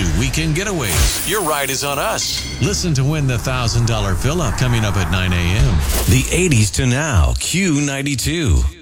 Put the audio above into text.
to Weekend Getaways. Your ride is on us. Listen to win the $1,000 fill-up coming up at 9 a.m. The 80s to now, Q92.